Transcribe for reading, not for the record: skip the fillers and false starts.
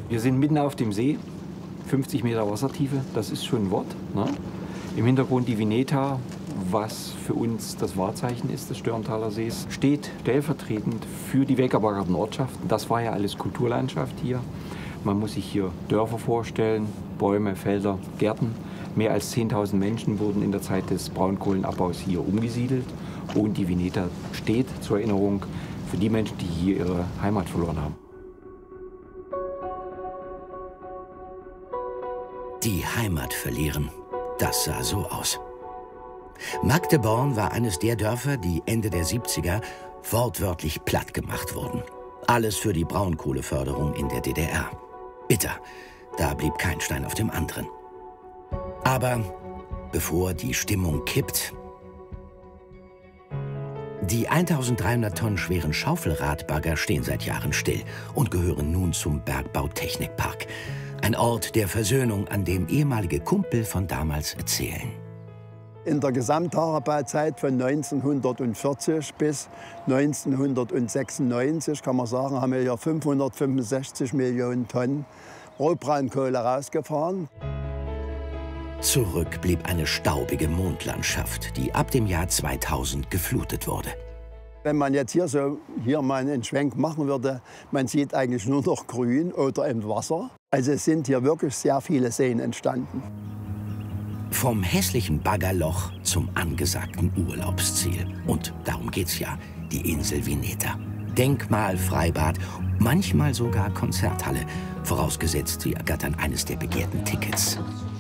Wir sind mitten auf dem See, 50 Meter Wassertiefe, das ist schon ein Wort. Ne? Im Hintergrund die Vineta, was für uns das Wahrzeichen ist des Störmtaler Sees, steht stellvertretend für die weggebagerten Ortschaften. Das war ja alles Kulturlandschaft hier. Man muss sich hier Dörfer vorstellen, Bäume, Felder, Gärten. Mehr als 10.000 Menschen wurden in der Zeit des Braunkohlenabbaus hier umgesiedelt. Und die Vineta steht zur Erinnerung für die Menschen, die hier ihre Heimat verloren haben. Die Heimat verlieren, das sah so aus. Magdeborn war eines der Dörfer, die Ende der 70er wortwörtlich platt gemacht wurden. Alles für die Braunkohleförderung in der DDR. Bitter, da blieb kein Stein auf dem anderen. Aber bevor die Stimmung kippt, die 1300 Tonnen schweren Schaufelradbagger stehen seit Jahren still und gehören nun zum Bergbautechnikpark. Ein Ort der Versöhnung, an dem ehemalige Kumpel von damals erzählen. In der Gesamttagebauzeit von 1940 bis 1996, kann man sagen, haben wir hier 565 Millionen Tonnen Rotbraunkohle rausgefahren. Zurück blieb eine staubige Mondlandschaft, die ab dem Jahr 2000 geflutet wurde. Wenn man jetzt hier mal einen Schwenk machen würde, man sieht eigentlich nur noch Grün oder im Wasser. Also es sind hier wirklich sehr viele Seen entstanden. Vom hässlichen Baggerloch zum angesagten Urlaubsziel. Und darum geht's ja, die Insel Vineta. Denkmal, Freibad, manchmal sogar Konzerthalle. Vorausgesetzt, Sie ergattern eines der begehrten Tickets.